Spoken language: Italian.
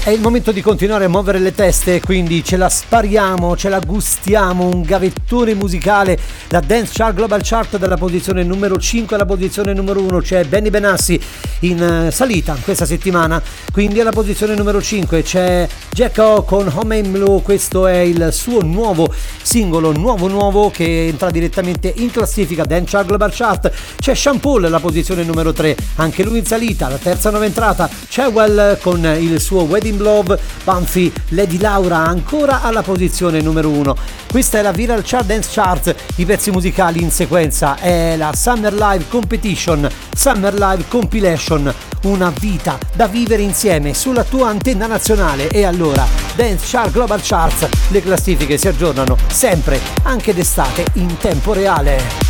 È il momento di continuare a muovere le teste, quindi ce la spariamo, ce la gustiamo, un gavettone musicale. La Dance Chart Global Chart dalla posizione numero 5 alla posizione numero 1 c'è Benny Benassi in salita questa settimana, quindi alla posizione numero 5 c'è Jack O con Home and Blue, questo è il suo nuovo singolo, nuovo che entra direttamente in classifica Dance Chart Global Chart. C'è Sean Paul alla posizione numero 3, anche lui in salita, la terza nuova entrata, Chewell con il suo Wedding Love, Banfi, Lady Laura ancora alla posizione numero 1. Questa è la Viral Chart Dance Chart, i pezzi musicali in sequenza è la Summer Live Competition, Summer Live Compilation, una vita da vivere insieme sulla tua antenna nazionale. E allora Dance Chart Global Charts, le classifiche si aggiornano sempre, anche d'estate, in tempo reale.